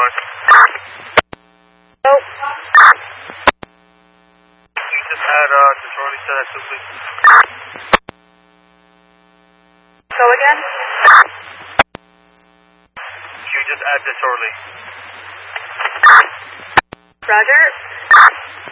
much. Oh. Can you just add disorderly to that too, please? Go again? Can you just add disorderly? Roger.